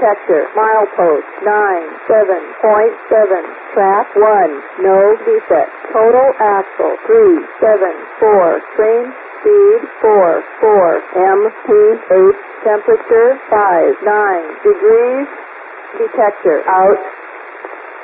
detector, milepost 97.7, track 1, no defect, total axle 374, train speed 44, MPH, temperature 59 degrees, detector out.